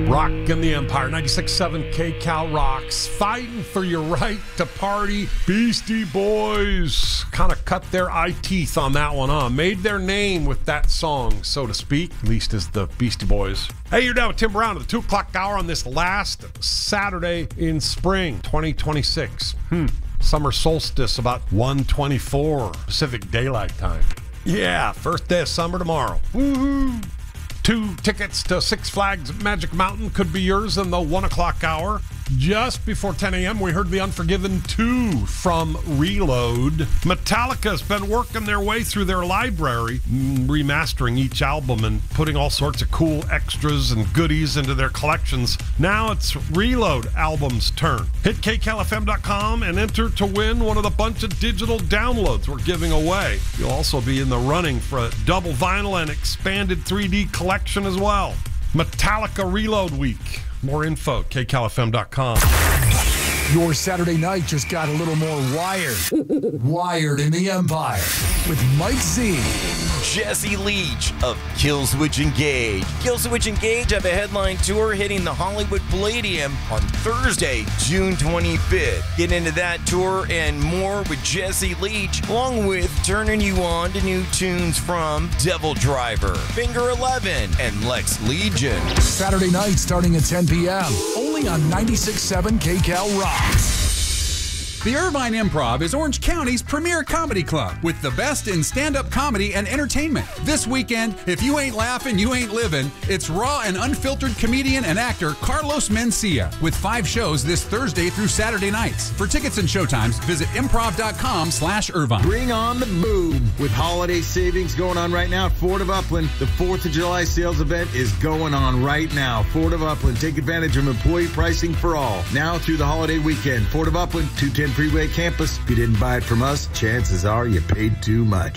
Rockin' the Empire, 96.7 KCal rocks, fighting for your right to party. Beastie Boys kind of cut their eye teeth on that one, huh? Made their name with that song, so to speak, at least as the Beastie Boys. Hey, you're down with Tim Brown at the 2 o'clock hour on this last Saturday in spring, 2026. Summer solstice about 1:24 Pacific Daylight Time. Yeah, first day of summer tomorrow. Woohoo! 2 tickets to Six Flags Magic Mountain could be yours in the 1 o'clock hour. Just before 10 a.m., we heard The Unforgiven 2 from Reload. Metallica's been working their way through their library, remastering each album and putting all sorts of cool extras and goodies into their collections. Now it's Reload album's turn. Hit kcalfm.com and enter to win one of the bunch of digital downloads we're giving away. You'll also be in the running for a double vinyl and expanded 3D collection as well. Metallica Reload Week. More info, kcalfm.com. Your Saturday night just got a little more wired. Wired in the Empire with Mike Z. Jesse Leach of Killswitch Engage. Killswitch Engage have a headline tour hitting the Hollywood Palladium on Thursday, June 25th. Get into that tour and more with Jesse Leach, along with turning you on to new tunes from Devil Driver, Finger 11, and Lex Legion. Saturday night starting at 10 p.m. Only on 96.7 KCal Rocks. The Irvine Improv is Orange County's premier comedy club with the best in stand-up comedy and entertainment. This weekend, if you ain't laughing, you ain't living. It's raw and unfiltered comedian and actor Carlos Mencia with 5 shows this Thursday through Saturday nights. For tickets and showtimes, visit improv.com/Irvine. Bring on the boom. With holiday savings going on right now at Ford of Upland, the 4th of July sales event is going on right now. Ford of Upland, take advantage of employee pricing for all. Now through the holiday weekend. Ford of Upland, 210 Freeway Campus. If you didn't buy it from us, chances are you paid too much.